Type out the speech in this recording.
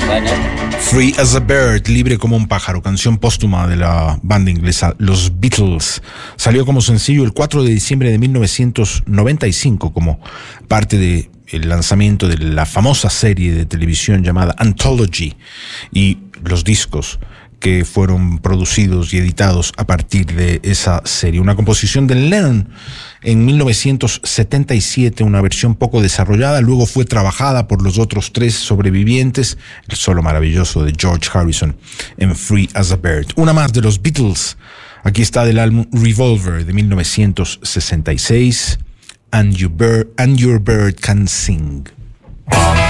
Bueno. Free as a Bird, libre como un pájaro, canción póstuma de la banda inglesa Los Beatles. Salió como sencillo el 4 de diciembre de 1995 como parte del lanzamiento de la famosa serie de televisión llamada Anthology y los discos que fueron producidos y editados a partir de esa serie. Una composición de Lennon en 1977, una versión poco desarrollada, luego fue trabajada por los otros tres sobrevivientes, el solo maravilloso de George Harrison en Free as a Bird. Una más de los Beatles, aquí está del álbum Revolver de 1966, And Your Bird Can Sing.